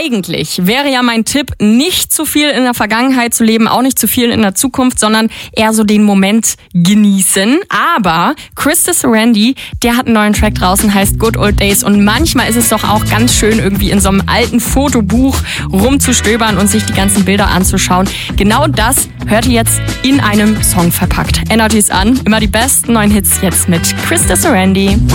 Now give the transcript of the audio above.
Eigentlich wäre ja mein Tipp, nicht zu viel in der Vergangenheit zu leben, auch nicht zu viel in der Zukunft, sondern eher so den Moment genießen. Aber Krista Sarandy, der hat einen neuen Track draußen, heißt Good Old Days. Und manchmal ist es doch auch ganz schön, irgendwie in so einem alten Fotobuch rumzustöbern und sich die ganzen Bilder anzuschauen. Genau das hört ihr jetzt in einem Song verpackt. Energies an, immer die besten neuen Hits jetzt mit Krista Sarandy.